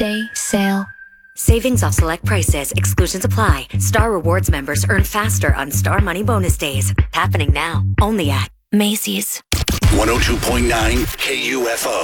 Day sale. Savings off select prices. Exclusions apply. Star Rewards members earn faster on Star Money Bonus Days. Happening now. Only at Macy's. 102.9 KUFO.